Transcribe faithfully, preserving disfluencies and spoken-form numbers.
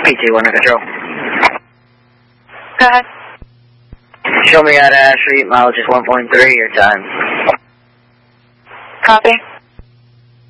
P T one under control. Go ahead. Show me at Ash Street, mileage is one point three, your time. Copy.